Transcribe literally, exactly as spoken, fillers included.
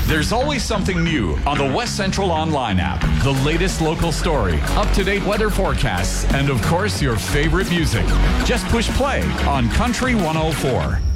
There's always something new on the West Central Online app. The latest local story, up-to-date weather forecasts, and of course, your favorite music. Just push play on Country one oh four.